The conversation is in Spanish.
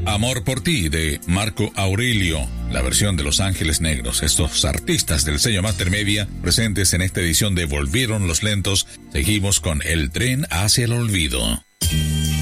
Amor por ti de Marco Aurelio, la versión de Los Ángeles Negros. Estos artistas del sello Master Media presentes en esta edición de Volvieron los Lentos. Seguimos con El tren hacia el olvido.